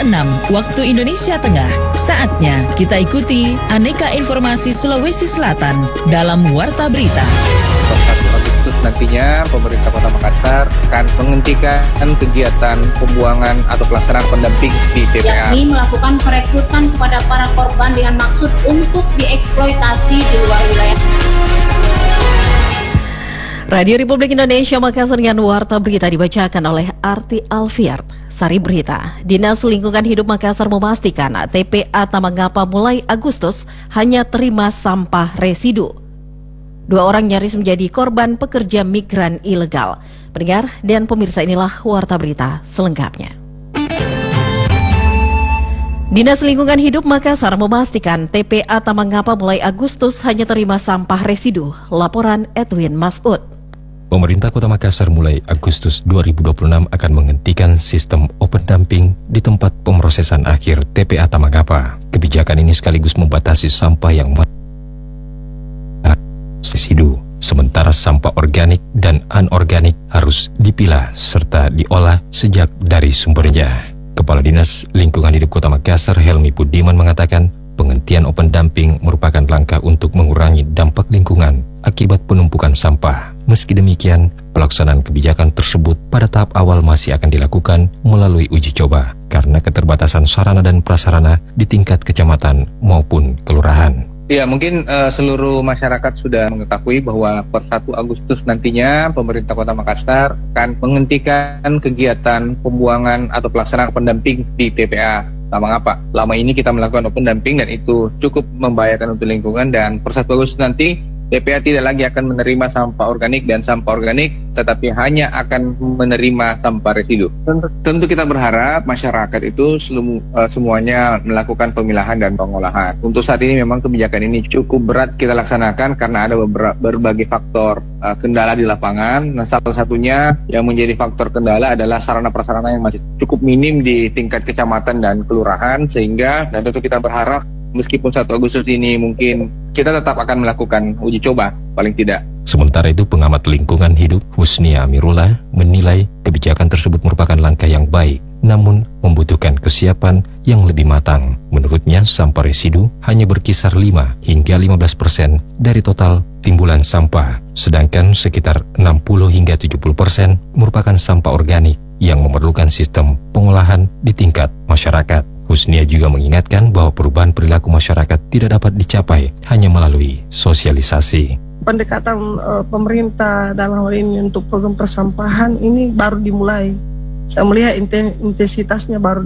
waktu Indonesia Tengah. Saatnya kita ikuti aneka informasi Sulawesi Selatan dalam Warta Berita. 1 Agustus nantinya pemerintah Kota Makassar akan menghentikan kegiatan pembuangan atau pelaksanaan pendamping di TPA. Yakni melakukan perekrutan kepada para korban dengan maksud untuk dieksploitasi di luar wilayah. Radio Republik Indonesia Makassar dengan Warta Berita dibacakan oleh Arti Alfiard. Sari Berita, Dinas Lingkungan Hidup Makassar memastikan TPA Tamangapa mulai Agustus hanya terima sampah residu. 2 orang nyaris menjadi korban pekerja migran ilegal. Pendengar dan pemirsa, inilah Warta Berita selengkapnya. Dinas Lingkungan Hidup Makassar memastikan TPA Tamangapa mulai Agustus hanya terima sampah residu. Laporan Edwin Masud. Pemerintah Kota Makassar mulai Agustus 2026 akan menghentikan sistem open dumping di tempat pemrosesan akhir TPA Tamangapa. Kebijakan ini sekaligus membatasi sampah yang residu, sementara sampah organik dan anorganik harus dipilah serta diolah sejak dari sumbernya. Kepala Dinas Lingkungan Hidup Kota Makassar Helmi Budiman mengatakan penghentian open dumping merupakan langkah untuk mengurangi dampak lingkungan akibat penumpukan sampah. Meski demikian, pelaksanaan kebijakan tersebut pada tahap awal masih akan dilakukan melalui uji coba karena keterbatasan sarana dan prasarana di tingkat kecamatan maupun kelurahan. Ya, mungkin seluruh masyarakat sudah mengetahui bahwa per 1 Agustus nantinya pemerintah Kota Makassar akan menghentikan kegiatan pembuangan atau pelaksanaan pendamping di TPA Tamangapa. Lama ini kita melakukan open dumping dan itu cukup membahayakan untuk lingkungan, dan per 1 Agustus nanti TPA tidak lagi akan menerima sampah organik dan sampah organik, tetapi hanya akan menerima sampah residu. Tentu kita berharap masyarakat itu semuanya melakukan pemilahan dan pengolahan. Untuk saat ini memang kebijakan ini cukup berat kita laksanakan karena ada berbagai faktor kendala di lapangan. Nah, salah satunya yang menjadi faktor kendala adalah sarana prasarana yang masih cukup minim di tingkat kecamatan dan kelurahan, sehingga dan tentu kita berharap meskipun 1 Agustus ini mungkin kita tetap akan melakukan uji coba, paling tidak. Sementara itu, pengamat lingkungan hidup Husnia Amirullah menilai kebijakan tersebut merupakan langkah yang baik, namun membutuhkan kesiapan yang lebih matang. Menurutnya, sampah residu hanya berkisar 5 hingga 15% dari total timbulan sampah, sedangkan sekitar 60 hingga 70% merupakan sampah organik yang memerlukan sistem pengolahan di tingkat masyarakat. Husnia juga mengingatkan bahwa perubahan perilaku masyarakat tidak dapat dicapai hanya melalui sosialisasi. Pendekatan pemerintah dalam hal ini untuk program persampahan ini baru dimulai. Saya melihat intensitasnya baru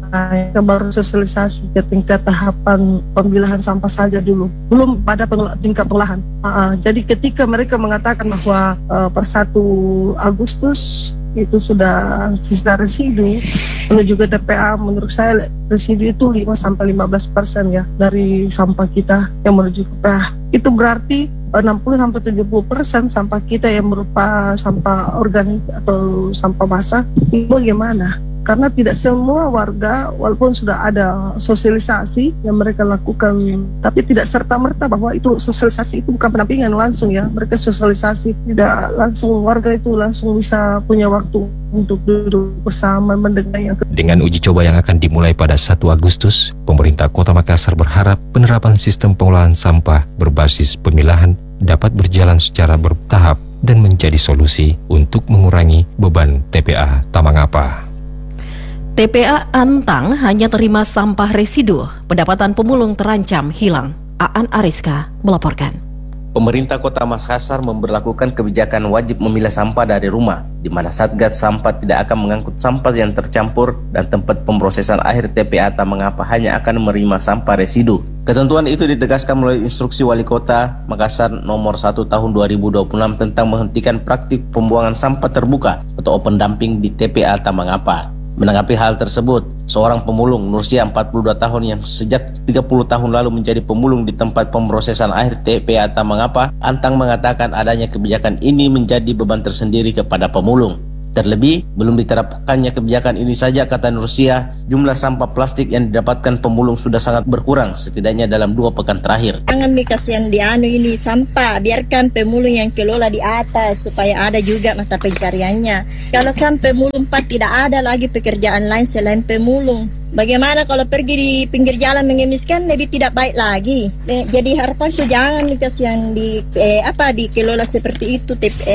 sosialisasi ke tingkat tahapan pemilahan sampah saja dulu, belum pada tingkat pengolahan. Jadi ketika mereka mengatakan bahwa per 1 Agustus itu sudah sisa residu menuju ke TPA, menurut saya residu itu 5-15% ya dari sampah kita yang menuju ke TPA. Itu berarti 60-70% sampah kita yang berupa sampah organik atau sampah basah. Itu bagaimana? Karena tidak semua warga, walaupun sudah ada sosialisasi yang mereka lakukan, tapi tidak serta-merta bahwa itu sosialisasi itu bukan pendampingan langsung ya. Mereka sosialisasi tidak langsung, warga itu langsung bisa punya waktu untuk duduk bersama mendengar. Dengan uji coba yang akan dimulai pada 1 Agustus, pemerintah Kota Makassar berharap penerapan sistem pengolahan sampah berbasis pemilahan dapat berjalan secara bertahap dan menjadi solusi untuk mengurangi beban TPA Tamangapa. TPA Antang hanya terima sampah residu, pendapatan pemulung terancam hilang. Aan Ariska melaporkan. Pemerintah Kota Makassar memberlakukan kebijakan wajib memilah sampah dari rumah, di mana Satgas Sampah tidak akan mengangkut sampah yang tercampur dan tempat pemrosesan akhir TPA Tamangapa hanya akan menerima sampah residu. Ketentuan itu ditegaskan melalui Instruksi Wali Kota Makassar nomor 1 tahun 2026 tentang menghentikan praktik pembuangan sampah terbuka atau open dumping di TPA Tamangapa. Menanggapi hal tersebut, seorang pemulung Nursia 42 tahun yang sejak 30 tahun lalu menjadi pemulung di tempat pemrosesan akhir TPA Tamangapa, Antang mengatakan adanya kebijakan ini menjadi beban tersendiri kepada pemulung. Terlebih, belum diterapkannya kebijakan ini saja, kata Nursia, jumlah sampah plastik yang didapatkan pemulung sudah sangat berkurang, setidaknya dalam 2 pekan terakhir. Jangan dikasih yang ini sampah, biarkan pemulung yang kelola di atas, supaya ada juga mata pencariannya. Kalau kan pemulung tidak ada lagi pekerjaan lain selain pemulung. Bagaimana kalau pergi di pinggir jalan mengemiskan, lebih tidak baik lagi. Jadi harapanku jangan dikasih yang dikelola seperti itu,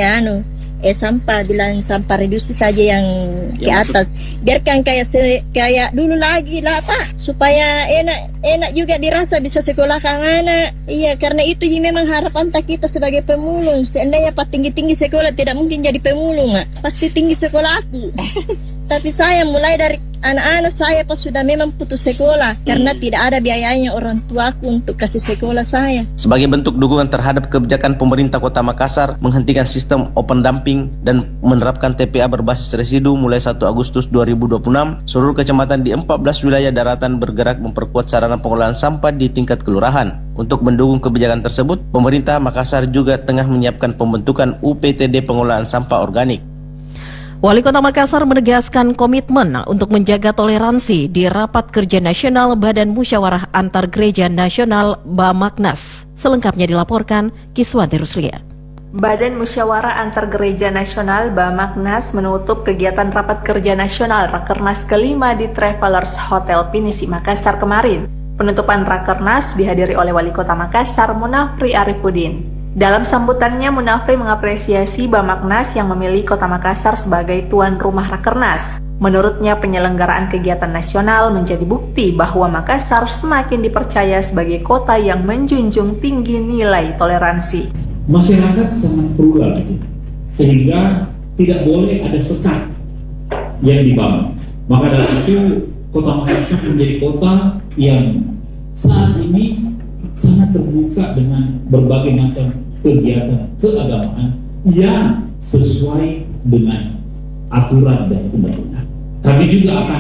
sampah, bilang sampah reduksi saja yang ke atas. Biarkan kayak dulu lagi lah Pak, supaya enak juga dirasa bisa sekolahkan anak. Iya, karena itu memang harapan kita sebagai pemulung. Seandainya Pak tinggi-tinggi sekolah tidak mungkin jadi pemulung, pasti tinggi sekolah aku. Tapi saya mulai dari anak-anak saya pas sudah memang putus sekolah karena tidak ada biayanya orang tuaku untuk kasih sekolah saya. Sebagai bentuk dukungan terhadap kebijakan pemerintah Kota Makassar menghentikan sistem open dumping dan menerapkan TPA berbasis residu mulai 1 Agustus 2026, seluruh kecamatan di 14 wilayah daratan bergerak memperkuat sarana pengelolaan sampah di tingkat kelurahan. Untuk mendukung kebijakan tersebut, pemerintah Makassar juga tengah menyiapkan pembentukan UPTD pengelolaan sampah organik. Wali Kota Makassar menegaskan komitmen untuk menjaga toleransi di Rapat Kerja Nasional Badan Musyawarah Antar Gereja Nasional Bamaknas. Selengkapnya dilaporkan Kiswanti Ruslia. Badan Musyawarah Antar Gereja Nasional Bamaknas menutup kegiatan Rapat Kerja Nasional Rakernas kelima di Travelers Hotel Pinisi Makassar kemarin. Penutupan Rakernas dihadiri oleh Wali Kota Makassar Munafri Arifudin. Dalam sambutannya, Munafri mengapresiasi Bamaknas yang memilih Kota Makassar sebagai tuan rumah Rakernas. Menurutnya, penyelenggaraan kegiatan nasional menjadi bukti bahwa Makassar semakin dipercaya sebagai kota yang menjunjung tinggi nilai toleransi. Masyarakat sangat plural, sehingga tidak boleh ada sekat yang dibangun. Maka dari itu, Kota Makassar menjadi kota yang saat ini sangat terbuka dengan berbagai macam kegiatan keagamaan yang sesuai dengan aturan dan undang-undang. Kami juga akan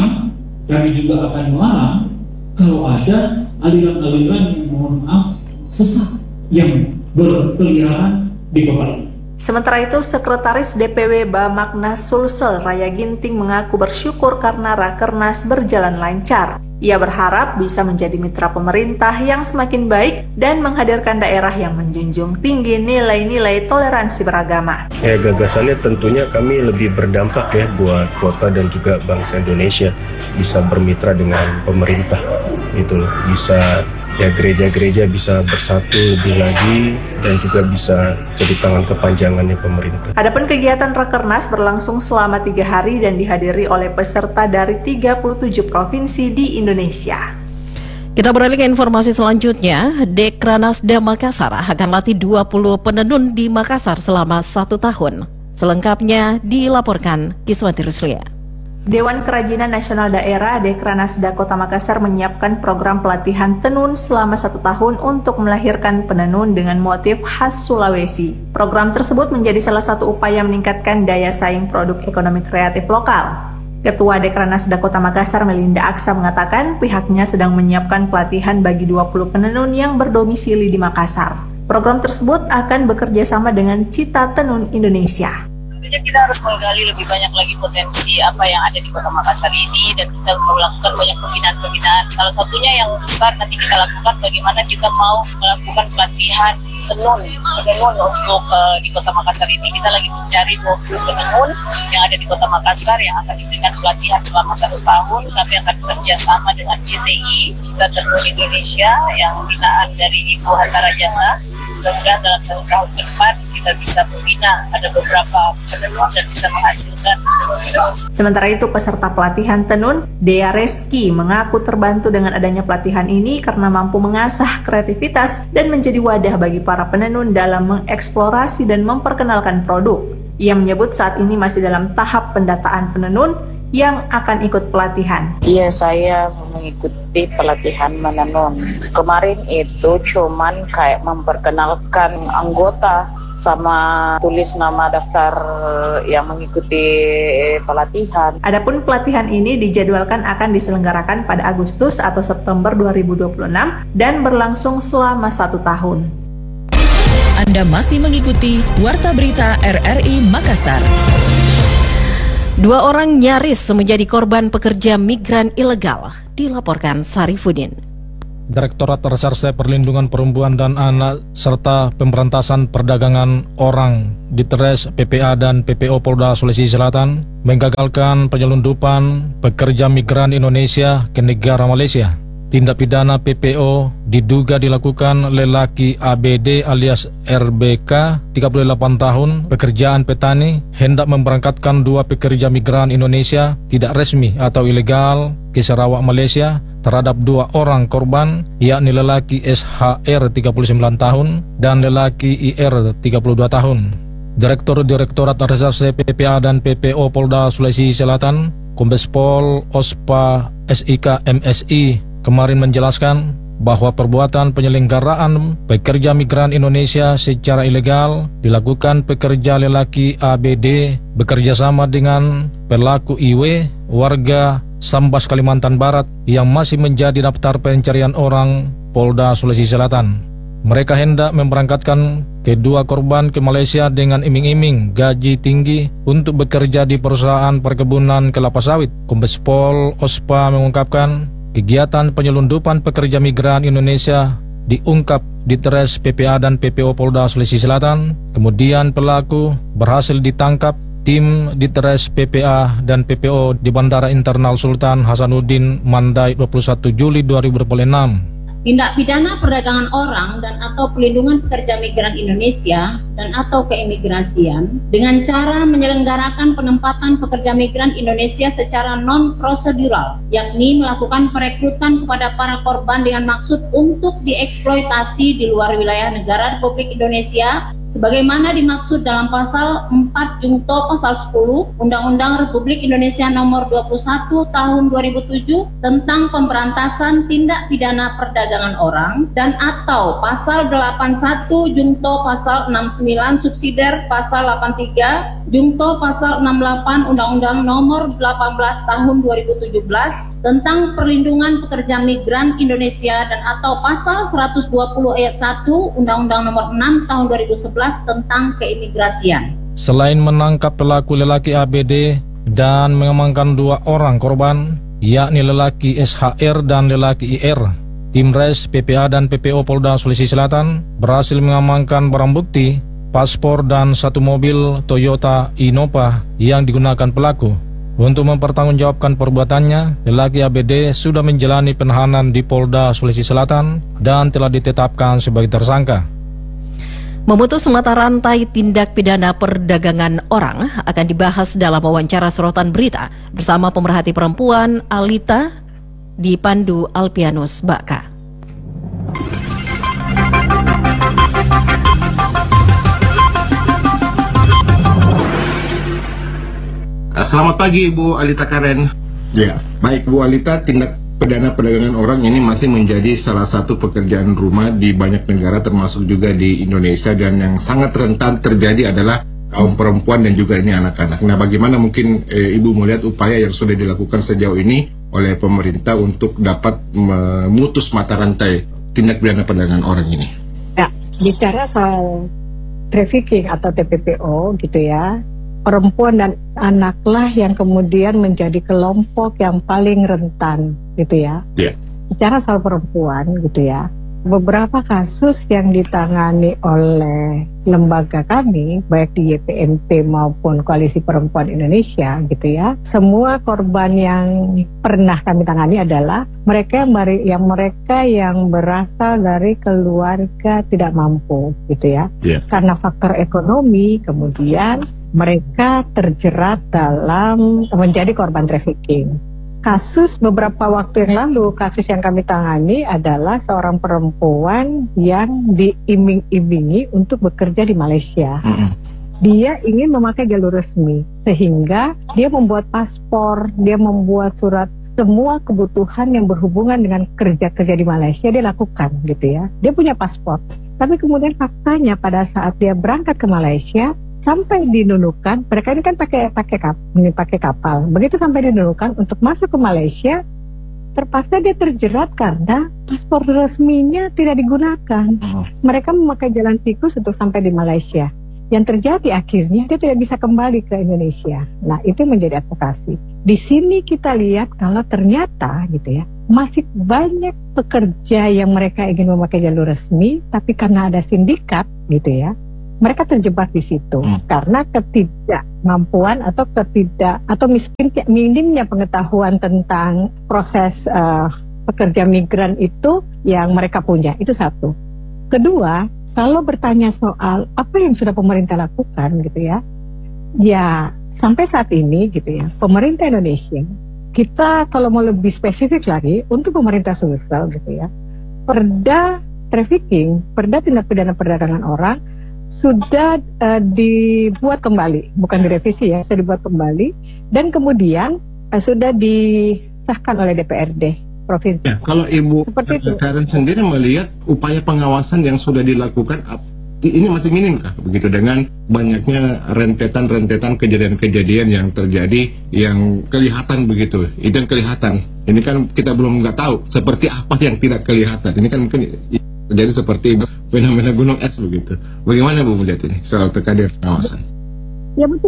melarang kalau ada aliran-aliran yang mohon maaf sesat yang berkeliaran di kota ini. Sementara itu, Sekretaris DPW Bamaknas Sulsel Raya Ginting mengaku bersyukur karena Rakernas berjalan lancar. Ia berharap bisa menjadi mitra pemerintah yang semakin baik dan menghadirkan daerah yang menjunjung tinggi nilai-nilai toleransi beragama. Gagasannya tentunya kami lebih berdampak buat kota dan juga bangsa Indonesia, bisa bermitra dengan pemerintah gitu loh. Bisa gereja-gereja bisa bersatu lebih lagi dan juga bisa jadi tangan kepanjangannya pemerintah. Adapun kegiatan Rakernas berlangsung selama 3 hari dan dihadiri oleh peserta dari 37 provinsi di Indonesia. Kita beralih ke informasi selanjutnya. Dekranasda Makassar akan latih 20 penenun di Makassar selama 1 tahun. Selengkapnya dilaporkan Kiswanti Ruslia. Dewan Kerajinan Nasional Daerah Dekranasda Kota Makassar menyiapkan program pelatihan tenun selama 1 tahun untuk melahirkan penenun dengan motif khas Sulawesi. Program tersebut menjadi salah satu upaya meningkatkan daya saing produk ekonomi kreatif lokal. Ketua Dekranasda Kota Makassar Melinda Aksa mengatakan pihaknya sedang menyiapkan pelatihan bagi 20 penenun yang berdomisili di Makassar. Program tersebut akan bekerja sama dengan Cita Tenun Indonesia. Tentunya kita harus menggali lebih banyak lagi potensi apa yang ada di Kota Makassar ini dan kita melakukan banyak pembinaan-pembinaan. Salah satunya yang besar nanti kita lakukan bagaimana kita mau melakukan pelatihan tenun untuk di Kota Makassar ini. Kita lagi mencari 20 penenun yang ada di Kota Makassar yang akan diberikan pelatihan selama 1 tahun. Kami akan bekerjasama dengan CTI, Cita Tenun Indonesia, yang binaan dari Ibu Hatta Rajasa. Mudah-mudahan dalam 1 tahun ke depan kita bisa membina ada beberapa penenun dan bisa menghasilkan penenun. Sementara itu, peserta pelatihan tenun, Dea Reski, mengaku terbantu dengan adanya pelatihan ini karena mampu mengasah kreativitas dan menjadi wadah bagi para penenun dalam mengeksplorasi dan memperkenalkan produk. Ia menyebut saat ini masih dalam tahap pendataan penenun yang akan ikut pelatihan. Iya, saya mengikuti pelatihan menenun. Kemarin itu cuman kayak memperkenalkan anggota sama tulis nama daftar yang mengikuti pelatihan. Adapun pelatihan ini dijadwalkan akan diselenggarakan pada Agustus atau September 2026 dan berlangsung selama 1 tahun. Anda masih mengikuti Warta Berita RRI Makassar. 2 orang nyaris menjadi korban pekerja migran ilegal, dilaporkan Sarifudin. Direktorat Reserse Perlindungan Perempuan dan Anak serta Pemberantasan Perdagangan Orang Ditres PPA dan PPO Polda Sulawesi Selatan menggagalkan penyelundupan pekerja migran Indonesia ke negara Malaysia. Tindak pidana PPO diduga dilakukan lelaki ABD alias RBK, 38 tahun, pekerjaan petani, hendak memberangkatkan 2 pekerja migran Indonesia tidak resmi atau ilegal ke Sarawak, Malaysia terhadap 2 orang korban, yakni lelaki SHR 39 tahun dan lelaki IR 32 tahun. Direktorat Reserse PPA dan PPO Polda Sulawesi Selatan, Kombes Pol OSPA SIK MSI kemarin menjelaskan bahwa perbuatan penyelenggaraan pekerja migran Indonesia secara ilegal dilakukan pekerja lelaki ABD bekerjasama dengan pelaku IW warga Sambas, Kalimantan Barat yang masih menjadi daftar pencarian orang Polda Sulawesi Selatan. Mereka hendak memberangkatkan kedua korban ke Malaysia dengan iming-iming gaji tinggi untuk bekerja di perusahaan perkebunan kelapa sawit. Kombes Pol OSPA mengungkapkan kegiatan penyelundupan pekerja migran Indonesia diungkap Ditres PPA dan PPO Polda Sulawesi Selatan. Kemudian pelaku berhasil ditangkap tim Ditres PPA dan PPO di Bandara Internal Sultan Hasanuddin Mandai 21 Juli 2026. Tindak pidana perdagangan orang dan atau pelindungan pekerja migran Indonesia dan atau keimigrasian dengan cara menyelenggarakan penempatan pekerja migran Indonesia secara non-prosedural, yakni melakukan perekrutan kepada para korban dengan maksud untuk dieksploitasi di luar wilayah negara Republik Indonesia sebagaimana dimaksud dalam pasal 4 Jungto pasal 10 Undang-Undang Republik Indonesia nomor 21 tahun 2007 tentang pemberantasan tindak pidana perdagangan orang dan atau pasal 81 Jungto pasal 69 subsidiar pasal 83 Jungto pasal 68 Undang-Undang nomor 18 tahun 2017 tentang perlindungan pekerja migran Indonesia dan atau pasal 120 ayat 1 Undang-Undang nomor 6 tahun 2011 tentang keimigrasian. Selain menangkap pelaku lelaki ABD dan mengamankan 2 orang korban, yakni lelaki SHR dan lelaki IR, tim Res PPA dan PPO Polda Sulawesi Selatan berhasil mengamankan barang bukti, paspor dan 1 mobil Toyota Innova yang digunakan pelaku. Untuk mempertanggungjawabkan perbuatannya, lelaki ABD sudah menjalani penahanan di Polda Sulawesi Selatan dan telah ditetapkan sebagai tersangka. Memutus mata rantai tindak pidana perdagangan orang akan dibahas dalam wawancara sorotan berita bersama pemerhati perempuan Alita dipandu Alpianus Baka. Selamat pagi Bu Alita Karen. Ya, baik Bu Alita, tindak pidana perdagangan orang ini masih menjadi salah satu pekerjaan rumah di banyak negara termasuk juga di Indonesia, dan yang sangat rentan terjadi adalah kaum perempuan dan juga ini anak-anak. Nah, bagaimana mungkin Ibu melihat upaya yang sudah dilakukan sejauh ini oleh pemerintah untuk dapat memutus mata rantai tindak pidana perdagangan orang ini? Ya, bicara soal trafficking atau TPPO gitu ya, perempuan dan anaklah yang kemudian menjadi kelompok yang paling rentan gitu ya. Bicara soal perempuan gitu ya, beberapa kasus yang ditangani oleh lembaga kami baik di YPMP maupun Koalisi Perempuan Indonesia gitu ya, semua korban yang pernah kami tangani adalah mereka yang berasal dari keluarga tidak mampu gitu ya. Karena faktor ekonomi kemudian mereka terjerat dalam menjadi korban trafficking. Kasus beberapa waktu yang lalu, kasus yang kami tangani adalah seorang perempuan yang diiming-imingi untuk bekerja di Malaysia. Dia ingin memakai jalur resmi, sehingga dia membuat paspor, dia membuat surat, semua kebutuhan yang berhubungan dengan kerja-kerja di Malaysia dia lakukan gitu ya. Dia punya paspor, tapi kemudian faktanya pada saat dia berangkat ke Malaysia, sampai di Nunukan, mereka ini kan pakai kapal. Begitu sampai di Nunukan untuk masuk ke Malaysia, terpaksa dia terjerat karena paspor resminya tidak digunakan. Mereka memakai jalan tikus untuk sampai di Malaysia. yang terjadi akhirnya dia tidak bisa kembali ke Indonesia. Nah, itu menjadi advokasi. Di sini kita lihat kalau ternyata gitu ya, masih banyak pekerja yang mereka ingin memakai jalur resmi, tapi karena ada sindikat gitu ya, mereka terjebak di situ karena ketidakmampuan atau minimnya pengetahuan tentang proses pekerja migran itu yang mereka punya. Itu satu. Kedua, kalau bertanya soal apa yang sudah pemerintah lakukan gitu ya, ya sampai saat ini gitu ya, pemerintah Indonesia, kita kalau mau lebih spesifik lagi untuk pemerintah Sulsel gitu ya, Perda trafficking, Perda tindak pidana perdagangan orang sudah dibuat kembali, bukan direvisi ya, sudah dibuat kembali dan kemudian sudah disahkan oleh DPRD provinsi. Ya, kalau Ibu Karen sendiri melihat upaya pengawasan yang sudah dilakukan, ini masih minim kah begitu dengan banyaknya rentetan kejadian-kejadian yang terjadi yang kelihatan begitu, itu yang kelihatan. Ini kan kita belum nggak tahu seperti apa yang tidak kelihatan. Ini kan mungkin terjadi seperti fenomena gunung es begitu. Bagaimana Bu melihat ini soal terkait pengawasan? Ya betul,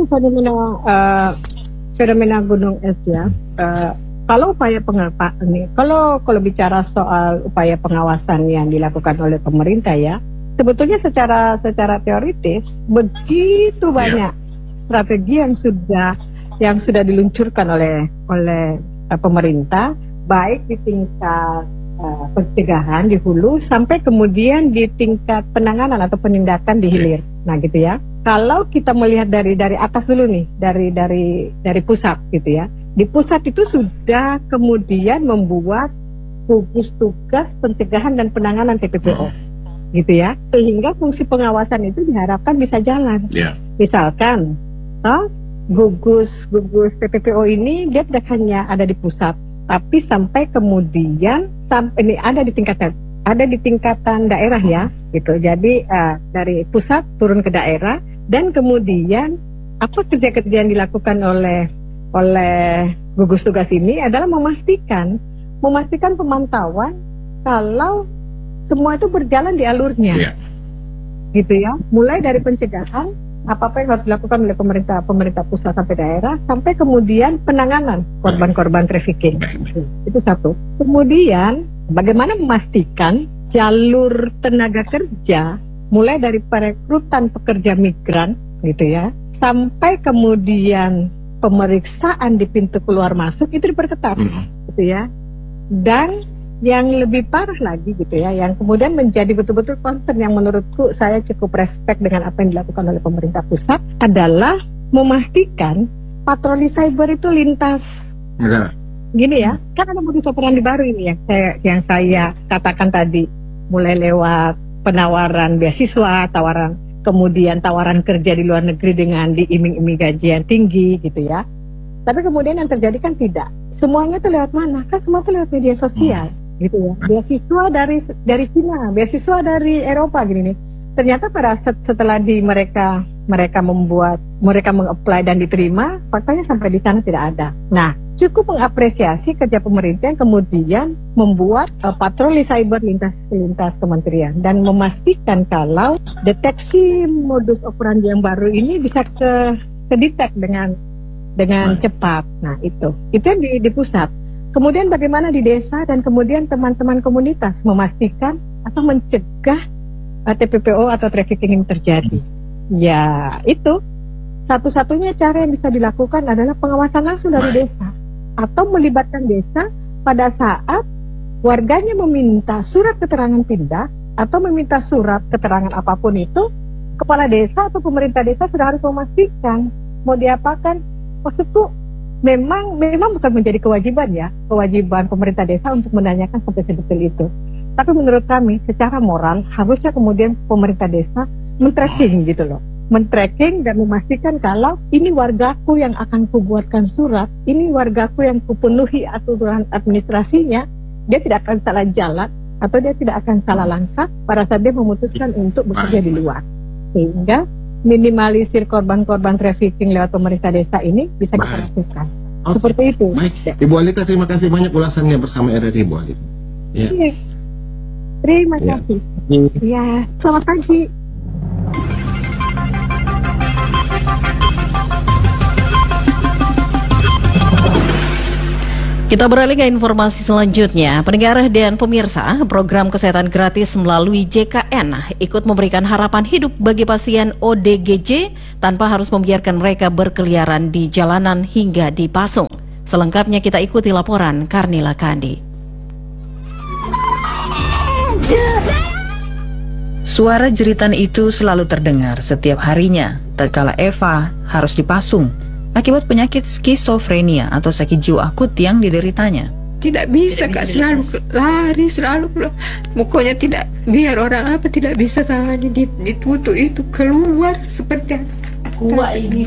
fenomena gunung es ya. Kalau upaya kalau bicara soal upaya pengawasan yang dilakukan oleh pemerintah ya, sebetulnya secara teoritis begitu banyak strategi yang sudah diluncurkan oleh pemerintah, baik di tingkat pencegahan di hulu sampai kemudian di tingkat penanganan atau penindakan di hilir. Nah gitu ya. Kalau kita melihat dari atas dulu nih, dari pusat gitu ya. Di pusat itu sudah kemudian membuat gugus tugas pencegahan dan penanganan TPPO. Gitu ya. Sehingga fungsi pengawasan itu diharapkan bisa jalan. Misalkan gugus TPPO ini dia tidak hanya ada di pusat, tapi sampai kemudian ini ada di tingkatan daerah ya, gitu. Jadi dari pusat turun ke daerah dan kemudian apa kerja-kerja yang dilakukan oleh gugus tugas ini adalah memastikan pemantauan kalau semua itu berjalan di alurnya, gitu ya. Mulai dari pencegahan apa yang harus dilakukan oleh pemerintah pusat sampai daerah, sampai kemudian penanganan korban-korban trafficking. Itu satu. Kemudian bagaimana memastikan jalur tenaga kerja mulai dari perekrutan pekerja migran gitu ya, sampai kemudian pemeriksaan di pintu keluar masuk itu diperketat gitu ya. Dan yang lebih parah lagi gitu ya, yang kemudian menjadi betul-betul concern yang menurutku saya cukup respect dengan apa yang dilakukan oleh pemerintah pusat adalah memastikan patroli cyber itu lintas. Gini ya, kan ada modus operandi baru ini yang saya katakan tadi, mulai lewat penawaran beasiswa, kemudian tawaran kerja di luar negeri dengan diiming-iming gaji yang tinggi gitu ya. Tapi kemudian yang terjadi kan tidak. Semuanya itu lewat mana? Kan semua itu lewat media sosial. Gitu ya, beasiswa dari Cina, beasiswa dari Eropa gini nih. Ternyata setelah mereka mengapply dan diterima, faktanya sampai di sana tidak ada. Nah, cukup mengapresiasi kerja pemerintah yang kemudian membuat patroli cyber lintas kementerian dan memastikan kalau deteksi modus operandi yang baru ini bisa ke-detect dengan cepat. Nah, itu yang di pusat. Kemudian bagaimana di desa dan kemudian teman-teman komunitas memastikan atau mencegah TPPO atau trafficking ini terjadi. Ya itu satu-satunya cara yang bisa dilakukan adalah pengawasan langsung dari desa atau melibatkan desa pada saat warganya meminta surat keterangan pindah atau meminta surat keterangan apapun itu, kepala desa atau pemerintah desa sudah harus memastikan mau diapakan. Maksudku memang bukan menjadi kewajiban pemerintah desa untuk menanyakan sampai sedetail itu. Tapi menurut kami secara moral harusnya kemudian pemerintah desa men-tracking gitu loh. Men-tracking dan memastikan kalau ini wargaku yang akan kubuatkan surat, ini wargaku yang kupenuhi aturan administrasinya, dia tidak akan salah jalan atau dia tidak akan salah langkah pada saat dia memutuskan untuk bekerja di luar. Sehingga minimalisir korban-korban trafficking lewat pemerintah desa ini bisa kita lakukan. Seperti itu. Baik, Ibu Alita, terima kasih banyak ulasannya bersama RRI, Ibu Alita. Iya. Terima kasih. Ya, selamat pagi. Kita beralih ke informasi selanjutnya. Pendengar dan pemirsa, program kesehatan gratis melalui JKN ikut memberikan harapan hidup bagi pasien ODGJ tanpa harus membiarkan mereka berkeliaran di jalanan hingga dipasung. Selengkapnya kita ikuti laporan Karnila Kandi. Suara jeritan itu selalu terdengar setiap harinya tatkala Eva harus dipasung akibat penyakit skizofrenia atau sakit jiwa akut yang dideritanya. Tidak bisa Kak, selalu lari, selalu pokoknya tidak, biar orang apa tidak bisa tangani, ditutup itu keluar seperti kuat ini.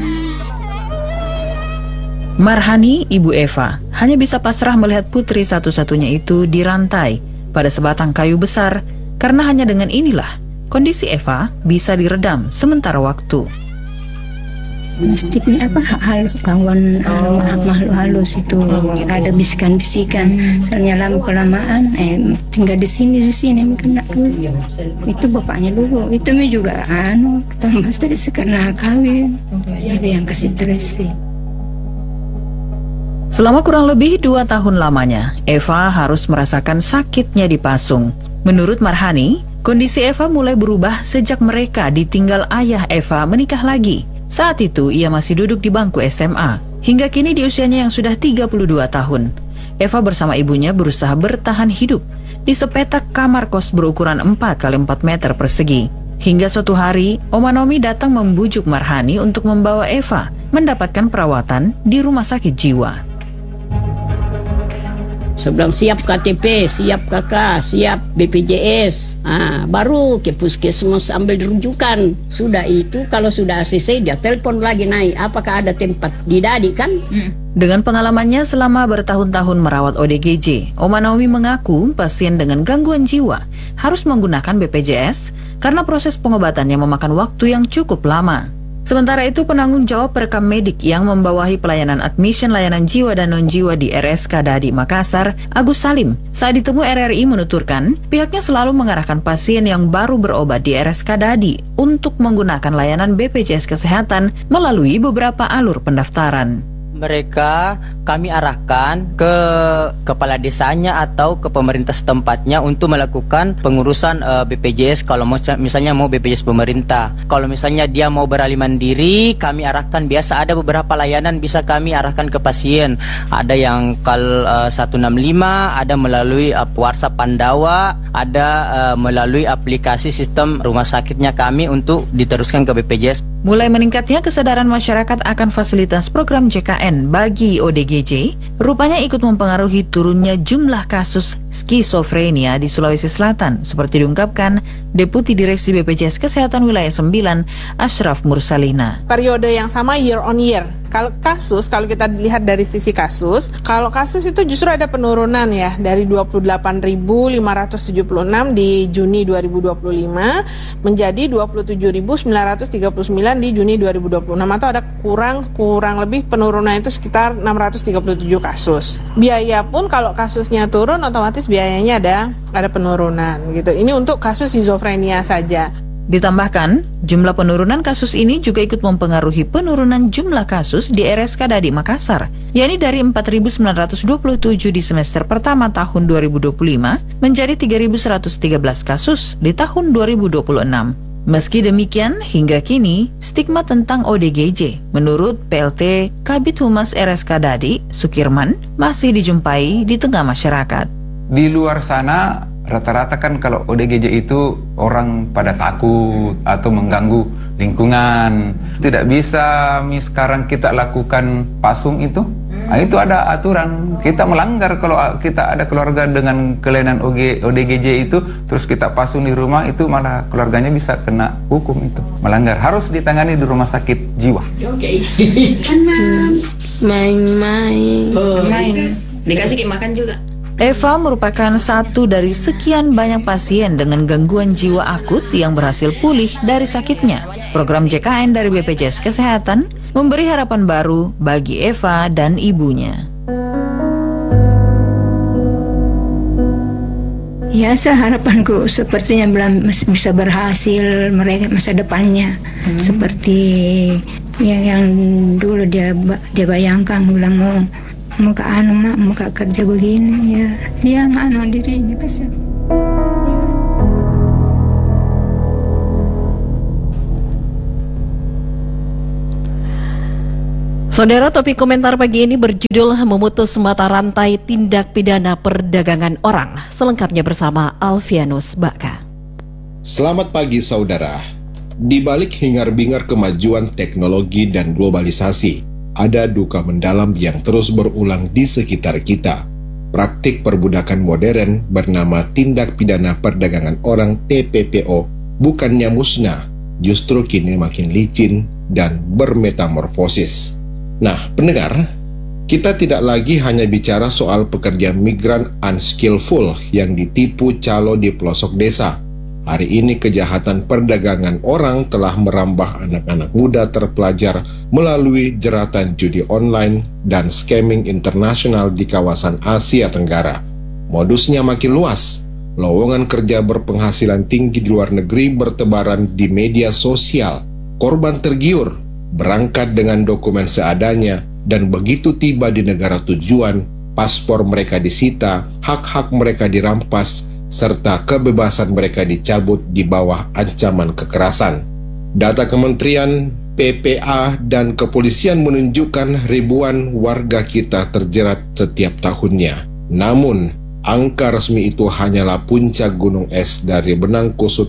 Marhani, ibu Eva, hanya bisa pasrah melihat putri satu-satunya itu dirantai pada sebatang kayu besar karena hanya dengan inilah kondisi Eva bisa diredam sementara waktu. Mesti apa gangguan makhluk halus itu, ada bisikan-bisikan. Soalnya lama kelamaan tinggal di sini kena dulu. Itu bapaknya dulu. Itu juga tambah tadi karena kawin. Jadi yang kasih stres sih. Selama kurang lebih 2 tahun lamanya, Eva harus merasakan sakitnya dipasung. Menurut Marhani, kondisi Eva mulai berubah sejak mereka ditinggal ayah Eva menikah lagi. Saat itu ia masih duduk di bangku SMA. Hingga kini di usianya yang sudah 32 tahun, Eva bersama ibunya berusaha bertahan hidup di sepetak kamar kos berukuran 4x4 meter persegi. Hingga suatu hari, Oma Nomi datang membujuk Marhani untuk membawa Eva mendapatkan perawatan di rumah sakit jiwa. Sebelum siap KTP, siap KK, siap BPJS, baru ke puskesmas ambil rujukan. Sudah itu kalau sudah ACC dia telepon lagi naik, apakah ada tempat di Dadi kan? Dengan pengalamannya selama bertahun-tahun merawat ODGJ, Oma Naomi mengaku pasien dengan gangguan jiwa harus menggunakan BPJS karena proses pengobatannya memakan waktu yang cukup lama. Sementara itu, penanggung jawab perekam medik yang membawahi pelayanan admission layanan jiwa dan non-jiwa di RSK Dadi Makassar, Agus Salim, saat ditemui RRI menuturkan pihaknya selalu mengarahkan pasien yang baru berobat di RSK Dadi untuk menggunakan layanan BPJS Kesehatan melalui beberapa alur pendaftaran. Mereka kami arahkan ke kepala desanya atau ke pemerintah setempatnya untuk melakukan pengurusan BPJS kalau misalnya mau BPJS pemerintah. Kalau misalnya dia mau beralih mandiri, kami arahkan, biasa ada beberapa layanan bisa kami arahkan ke pasien. Ada yang 165, ada melalui Warsa Pandawa, ada melalui aplikasi sistem rumah sakitnya kami untuk diteruskan ke BPJS. Mulai meningkatnya kesadaran masyarakat akan fasilitas program JKN bagi ODGJ, rupanya ikut mempengaruhi turunnya jumlah kasus skizofrenia di Sulawesi Selatan, seperti diungkapkan Deputi Direksi BPJS Kesehatan Wilayah 9, Ashraf Mursalina. Periode yang sama year on year. Kalau kita lihat dari sisi kasus, kalau kasus itu justru ada penurunan ya, dari 28.576 di Juni 2025 menjadi 27.939 di Juni 2026, atau ada kurang lebih penurunan itu sekitar 637 kasus. Biaya pun kalau kasusnya turun, otomatis biayanya ada penurunan gitu. Ini untuk kasus skizofrenia saja. Ditambahkan, jumlah penurunan kasus ini juga ikut mempengaruhi penurunan jumlah kasus di RSK Dadi Makassar, yakni dari 4.927 di semester pertama tahun 2025 menjadi 3.113 kasus di tahun 2026. Meski demikian, hingga kini, stigma tentang ODGJ menurut PLT Kabid Humas RSK Dadi, Sukirman, masih dijumpai di tengah masyarakat. Di luar sana, rata-rata kan kalau ODGJ itu orang pada takut atau mengganggu lingkungan. Tidak bisa sekarang kita lakukan pasung itu. Nah, itu ada aturan. Kita melanggar kalau kita ada keluarga dengan kelainan ODGJ itu, terus kita pasung di rumah, itu malah keluarganya bisa kena hukum itu. Melanggar. Harus ditangani di rumah sakit jiwa. Oke. Main. Dikasih makan juga. Eva merupakan satu dari sekian banyak pasien dengan gangguan jiwa akut yang berhasil pulih dari sakitnya. Program JKN dari BPJS Kesehatan memberi harapan baru bagi Eva dan ibunya. Ya, harapanku sepertinya bisa berhasil mereka masa depannya. Seperti yang dulu dia bayangkan, bilang mau muka kerja begini ya. Dia nganu dirinya kasihan. Saudara, topik komentar pagi ini berjudul Memutus Mata Rantai Tindak Pidana Perdagangan Orang. Selengkapnya bersama Alfianus Baka. Selamat pagi saudara. Di balik hingar-bingar kemajuan teknologi dan globalisasi, ada duka mendalam yang terus berulang di sekitar kita. Praktik perbudakan modern bernama Tindak Pidana Perdagangan Orang (TPPO) bukannya musnah, justru kini makin licin dan bermetamorfosis. Nah, pendengar, kita tidak lagi hanya bicara soal pekerja migran unskillful yang ditipu calo di pelosok desa. Hari ini kejahatan perdagangan orang telah merambah anak-anak muda terpelajar melalui jeratan judi online dan scamming internasional di kawasan Asia Tenggara. Modusnya makin luas. Lowongan kerja berpenghasilan tinggi di luar negeri bertebaran di media sosial. Korban tergiur, berangkat dengan dokumen seadanya, dan begitu tiba di negara tujuan, paspor mereka disita, hak-hak mereka dirampas, serta kebebasan mereka dicabut di bawah ancaman kekerasan. Data Kementerian PPA dan kepolisian menunjukkan ribuan warga kita terjerat setiap tahunnya. Namun, angka resmi itu hanyalah puncak gunung es dari benang kusut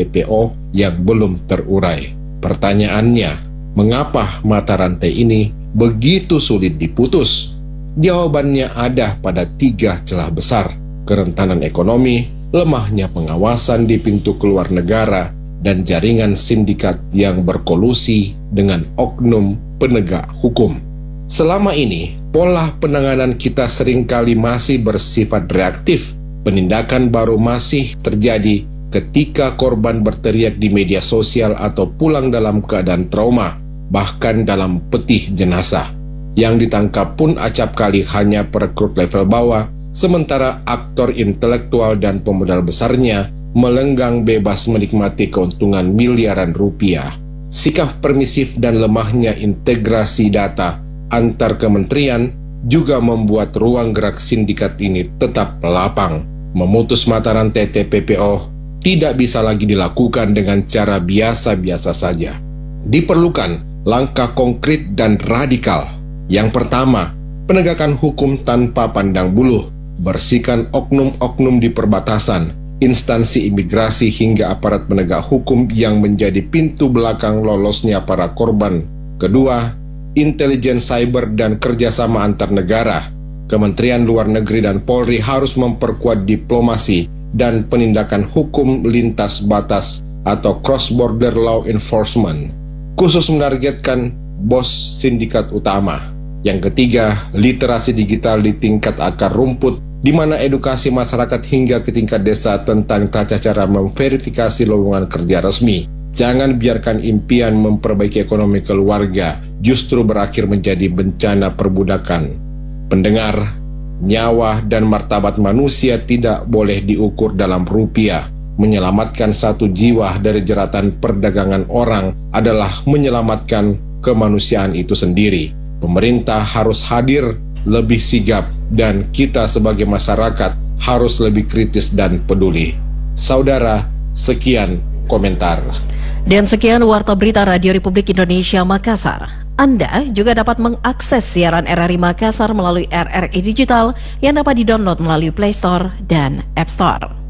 TPPO yang belum terurai. Pertanyaannya, mengapa mata rantai ini begitu sulit diputus? Jawabannya ada pada 3 celah besar: kerentanan ekonomi, lemahnya pengawasan di pintu keluar negara, dan jaringan sindikat yang berkolusi dengan oknum penegak hukum. Selama ini, pola penanganan kita seringkali masih bersifat reaktif. Penindakan baru masih terjadi ketika korban berteriak di media sosial atau pulang dalam keadaan trauma, bahkan dalam peti jenazah. Yang ditangkap pun acap kali hanya perekrut level bawah, sementara aktor intelektual dan pemodal besarnya melenggang bebas menikmati keuntungan miliaran rupiah. Sikap permisif dan lemahnya integrasi data antar kementerian juga membuat ruang gerak sindikat ini tetap lapang. Memutus mata rantai TPPO tidak bisa lagi dilakukan dengan cara biasa-biasa saja. Diperlukan langkah konkret dan radikal. Yang pertama, penegakan hukum tanpa pandang buluh. Bersihkan oknum-oknum di perbatasan, instansi imigrasi hingga aparat penegak hukum yang menjadi pintu belakang lolosnya para korban. Kedua, intelijen cyber dan kerjasama antar negara. Kementerian Luar Negeri dan Polri harus memperkuat diplomasi dan penindakan hukum lintas batas atau cross-border law enforcement, khusus menargetkan bos sindikat utama. Yang ketiga, literasi digital di tingkat akar rumput, di mana edukasi masyarakat hingga ke tingkat desa tentang tata cara memverifikasi lowongan kerja resmi. Jangan biarkan impian memperbaiki ekonomi keluarga justru berakhir menjadi bencana perbudakan. Pendengar, nyawa dan martabat manusia tidak boleh diukur dalam rupiah. Menyelamatkan satu jiwa dari jeratan perdagangan orang adalah menyelamatkan kemanusiaan itu sendiri. Pemerintah harus hadir lebih sigap dan kita sebagai masyarakat harus lebih kritis dan peduli. Saudara, sekian komentar. Dan sekian Warta Berita Radio Republik Indonesia Makassar. Anda juga dapat mengakses siaran RRI Makassar melalui RRI Digital yang dapat didownload melalui Play Store dan App Store.